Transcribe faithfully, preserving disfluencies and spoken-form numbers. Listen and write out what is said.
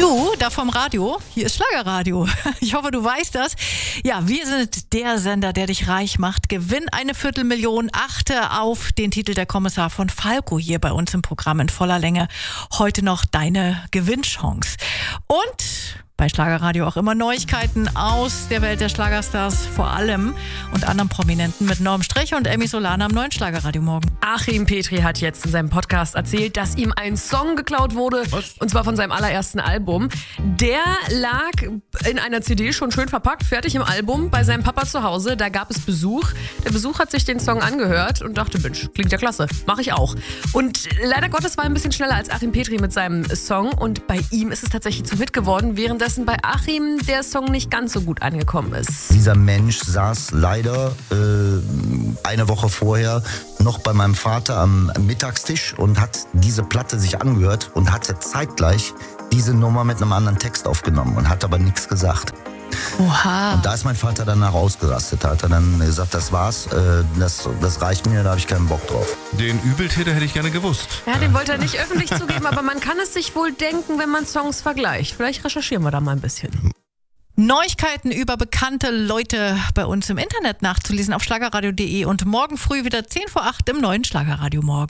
Du, da vom Radio, hier ist Schlagerradio. Ich hoffe, du weißt das. Ja, wir sind der Sender, der dich reich macht. Gewinn eine Viertelmillion, achte auf den Titel Der Kommissar von Falco hier bei uns im Programm in voller Länge. Heute noch deine Gewinnchance. Und bei Schlagerradio auch immer Neuigkeiten aus der Welt der Schlagerstars vor allem und anderen Prominenten mit Norm Strecher und Emmy Solana am neuen Schlagerradio morgen. Achim Petri hat jetzt in seinem Podcast erzählt, dass ihm ein Song geklaut wurde. Was? Und zwar von seinem allerersten Album. Der lag in einer C D schon schön verpackt, fertig im Album, bei seinem Papa zu Hause. Da gab es Besuch. Der Besuch hat sich den Song angehört und dachte, Mensch, klingt ja klasse, mache ich auch. Und leider Gottes war er ein bisschen schneller als Achim Petri mit seinem Song. Und bei ihm ist es tatsächlich zum Hit geworden, währenddessen bei Achim der Song nicht ganz so gut angekommen ist. Dieser Mensch saß leider äh, eine Woche vorher noch bei meinem Vater am Mittagstisch und hat diese Platte sich angehört und hatte zeitgleich diese Nummer mit einem anderen Text aufgenommen und hat aber nichts gesagt. Oha. Und da ist mein Vater danach ausgerastet. Da hat er dann gesagt, das war's, äh, das, das reicht mir, da habe ich keinen Bock drauf. Den Übeltäter hätte ich gerne gewusst. Ja, den wollte er nicht öffentlich zugeben, aber man kann es sich wohl denken, wenn man Songs vergleicht. Vielleicht recherchieren wir da mal ein bisschen. Neuigkeiten über bekannte Leute bei uns im Internet nachzulesen auf schlagerradio punkt de und morgen früh wieder zehn vor acht im neuen Schlagerradio morgen.